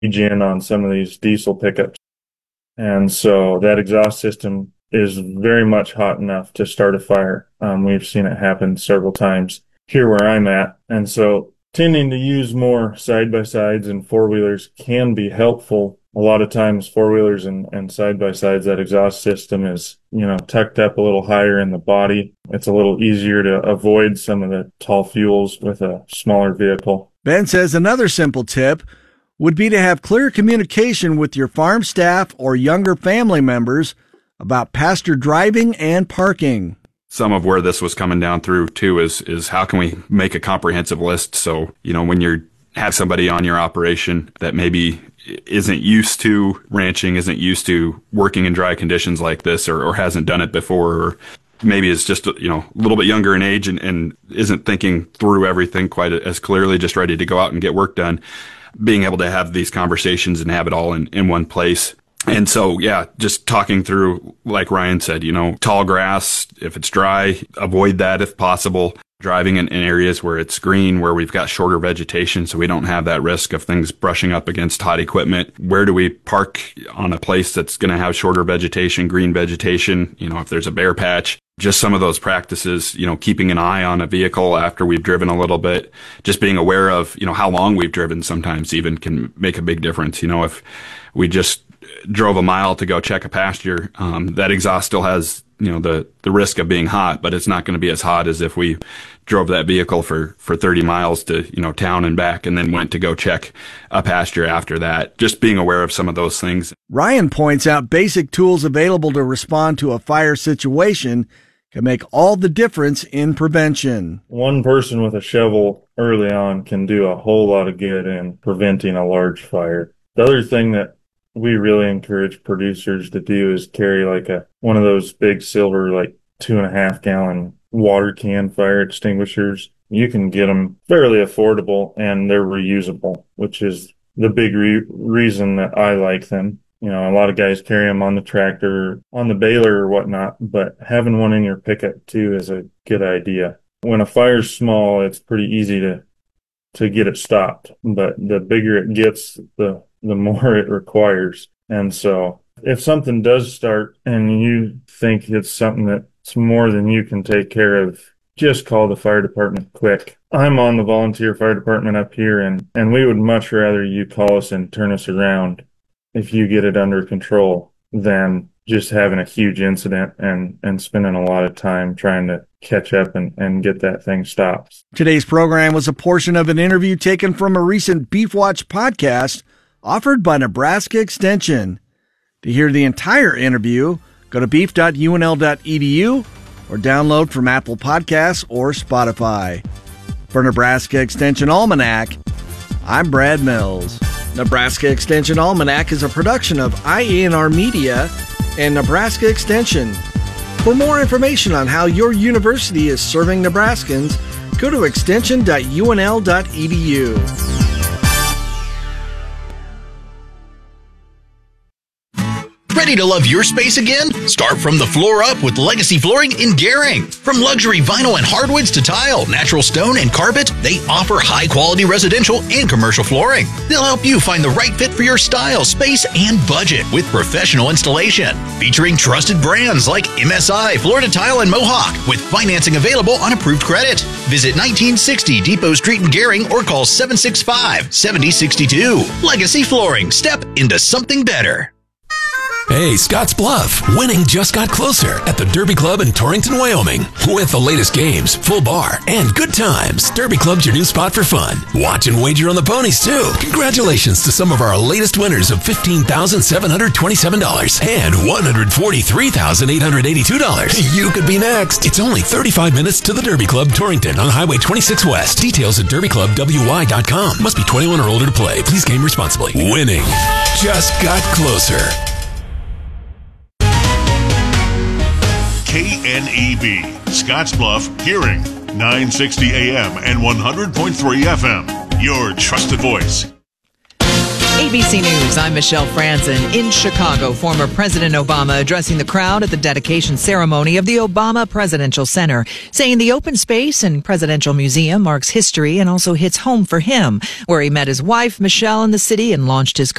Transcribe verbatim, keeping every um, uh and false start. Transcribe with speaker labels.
Speaker 1: in on some of these diesel pickups. And so that exhaust system is very much hot enough to start a fire. Um, we've seen it happen several times here where I'm at. And so tending to use more side-by-sides and four-wheelers can be helpful. A lot of times four-wheelers and, and side-by-sides, that exhaust system is, you know, tucked up a little higher in the body. It's a little easier to avoid some of the tall fuels with a smaller vehicle.
Speaker 2: Ben says another simple tip would be to have clear communication with your farm staff or younger family members about pasture driving and parking.
Speaker 3: Some of where this was coming down through too is, is how can we make a comprehensive list? So, you know, when you're have somebody on your operation that maybe isn't used to ranching, isn't used to working in dry conditions like this, or, or hasn't done it before, or maybe is just, you know, a little bit younger in age and, and isn't thinking through everything quite as clearly, just ready to go out and get work done, being able to have these conversations and have it all in, in one place. And so, yeah, just talking through, like Ryan said, you know, tall grass, if it's dry, avoid that if possible. Driving in, in areas where it's green, where we've got shorter vegetation, so we don't have that risk of things brushing up against hot equipment. Where do we park on a place that's going to have shorter vegetation, green vegetation? You know, if there's a bare patch, just some of those practices, you know, keeping an eye on a vehicle after we've driven a little bit, just being aware of, you know, how long we've driven sometimes even can make a big difference. You know, if we just drove a mile to go check a pasture, um, that exhaust still has, you know, the, the risk of being hot, but it's not going to be as hot as if we drove that vehicle for, for thirty miles to, you know, town and back and then went to go check a pasture after that. Just being aware of some of those things.
Speaker 2: Ryan points out basic tools available to respond to a fire situation can make all the difference in prevention.
Speaker 1: One person with a shovel early on can do a whole lot of good in preventing a large fire. The other thing that we really encourage producers to do is carry like a one of those big silver, like two and a half gallon water can fire extinguishers. You can get them fairly affordable and they're reusable, which is the big re- reason that I like them. You know, a lot of guys carry them on the tractor, on the baler or whatnot, but having one in your pickup too is a good idea. When a fire's small, it's pretty easy to to get it stopped, but the bigger it gets, the the more it requires. And so if something does start and you think it's something that's more than you can take care of, just call the fire department quick. I'm on the volunteer fire department up here, and, and we would much rather you call us and turn us around if you get it under control than just having a huge incident and, and spending a lot of time trying to catch up and, and get that thing stopped.
Speaker 2: Today's program was a portion of an interview taken from a recent Beef Watch podcast offered by Nebraska Extension. To hear the entire interview, go to beef dot u n l dot e d u or download from Apple Podcasts or Spotify. For Nebraska Extension Almanac, I'm Brad Mills. Nebraska Extension Almanac is a production of I A N R Media and Nebraska Extension. For more information on how your university is serving Nebraskans, go to extension dot u n l dot e d u.
Speaker 4: Ready to love your space again? Start from the floor up with Legacy Flooring in Gering. From luxury vinyl and hardwoods to tile, natural stone, and carpet, they offer high-quality residential and commercial flooring. They'll help you find the right fit for your style, space, and budget with professional installation. Featuring trusted brands like M S I, Florida Tile, and Mohawk, with financing available on approved credit. Visit nineteen sixty Depot Street in Gering or call seven six five, seven zero six two. Legacy Flooring. Step into something better.
Speaker 5: Hey, Scotts Bluff. Winning just got closer at the Derby Club in Torrington, Wyoming. With the latest games, full bar, and good times, Derby Club's your new spot for fun. Watch and wager on the ponies, too. Congratulations to some of our latest winners of fifteen thousand seven hundred twenty-seven dollars and one hundred forty-three thousand eight hundred eighty-two dollars. You could be next. It's only thirty-five minutes to the Derby Club, Torrington, on Highway twenty-six West. Details at derby club w y dot com. Must be twenty-one or older to play. Please game responsibly. Winning just got closer.
Speaker 6: K N E B, Scottsbluff, Gering, nine sixty A M and one hundred point three F M. Your trusted voice.
Speaker 7: A B C News, I'm Michelle Franzen. In Chicago, former President Obama addressing the crowd at the dedication ceremony of the Obama Presidential Center, saying the open space and Presidential Museum marks history and also hits home for him, where he met his wife, Michelle, in the city and launched his